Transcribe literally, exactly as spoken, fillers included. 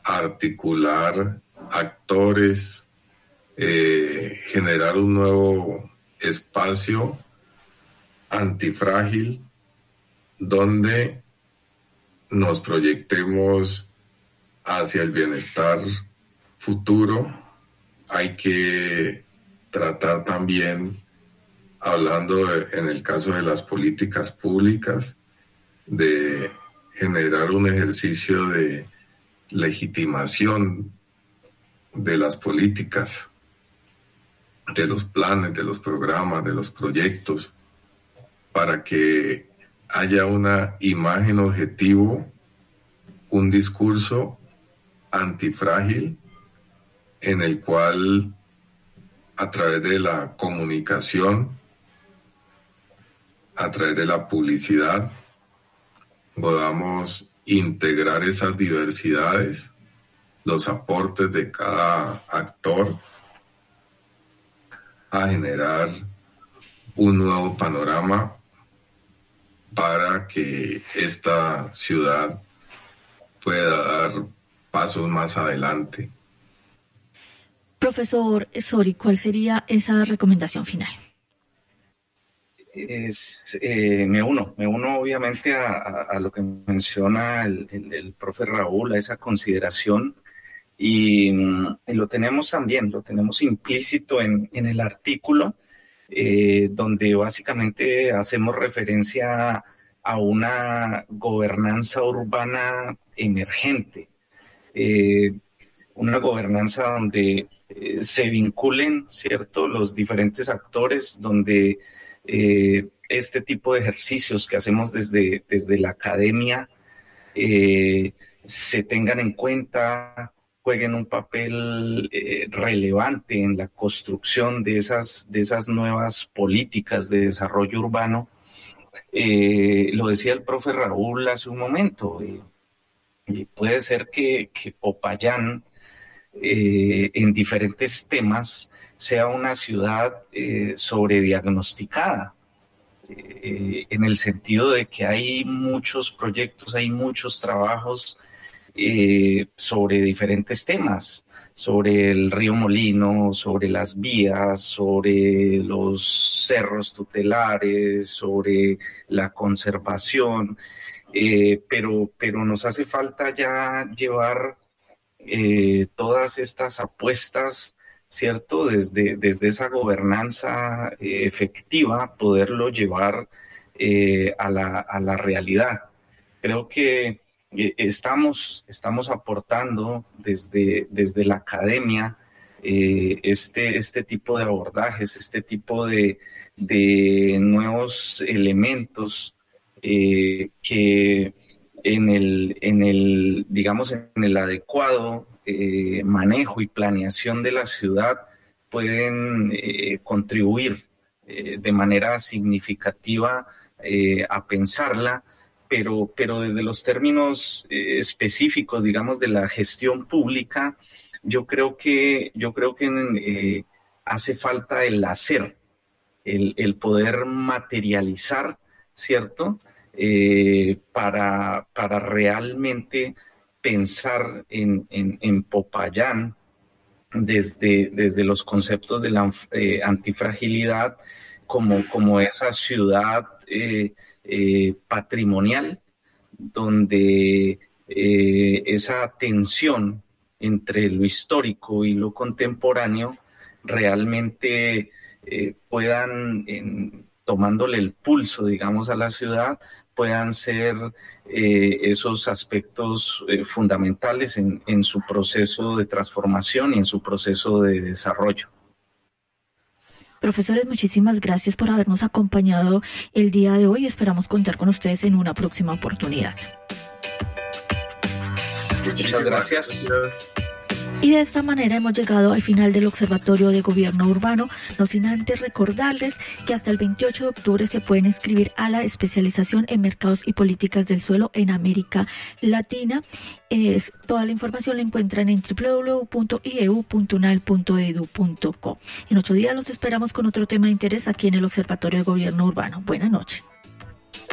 articular actores, eh, generar un nuevo espacio antifrágil donde nos proyectemos hacia el bienestar futuro. Hay que tratar también, hablando de, en el caso de las políticas públicas, de generar un ejercicio de legitimación de las políticas, de los planes, de los programas, de los proyectos, para que haya una imagen objetivo, un discurso antifrágil en el cual, a través de la comunicación, a través de la publicidad, podamos integrar esas diversidades, los aportes de cada actor, a generar un nuevo panorama para que esta ciudad pueda dar pasos más adelante. Profesor Sori, ¿cuál sería esa recomendación final? Es, eh, me uno, me uno obviamente a, a, a lo que menciona el, el, el profe Raúl, a esa consideración, y, y lo tenemos también, lo tenemos implícito en, en el artículo, eh, donde básicamente hacemos referencia a una gobernanza urbana emergente, eh, una gobernanza donde eh, se vinculen, ¿cierto?, los diferentes actores, donde Eh, este tipo de ejercicios que hacemos desde, desde la academia eh, se tengan en cuenta, jueguen un papel eh, relevante en la construcción de esas, de esas nuevas políticas de desarrollo urbano. Eh, lo decía el profe Raúl hace un momento, eh, y puede ser que, que Popayán eh, en diferentes temas sea una ciudad eh, sobrediagnosticada, eh, en el sentido de que hay muchos proyectos, hay muchos trabajos eh, sobre diferentes temas, sobre el río Molino, sobre las vías, sobre los cerros tutelares, sobre la conservación, eh, pero, pero nos hace falta ya llevar eh, todas estas apuestas, ¿cierto? Desde, desde esa gobernanza eh, efectiva, poderlo llevar eh, a la, a la realidad. Creo que eh, estamos, estamos aportando desde, desde la academia eh, este, este tipo de abordajes, este tipo de, de nuevos elementos eh, que en el, en el, digamos, en el adecuado Eh, manejo y planeación de la ciudad pueden eh, contribuir eh, de manera significativa eh, a pensarla, pero, pero desde los términos eh, específicos, digamos, de la gestión pública, yo creo que, yo creo que eh, hace falta el hacer, el, el poder materializar, ¿cierto? Eh, para, para realmente pensar en, en, en Popayán desde, desde los conceptos de la eh, antifragilidad como, como esa ciudad eh, eh, patrimonial, donde eh, esa tensión entre lo histórico y lo contemporáneo realmente eh, puedan, en, tomándole el pulso, digamos, a la ciudad, puedan ser eh, esos aspectos eh, fundamentales en, en su proceso de transformación y en su proceso de desarrollo. Profesores, muchísimas gracias por habernos acompañado el día de hoy. Esperamos contar con ustedes en una próxima oportunidad. Muchas gracias. Y de esta manera hemos llegado al final del Observatorio de Gobierno Urbano, no sin antes recordarles que hasta el veintiocho de octubre se pueden inscribir a la especialización en mercados y políticas del suelo en América Latina. Es, toda la información la encuentran en doble u doble u doble u punto i e u punto unal punto e d u punto co. En ocho días los esperamos con otro tema de interés aquí en el Observatorio de Gobierno Urbano. Buenas noches.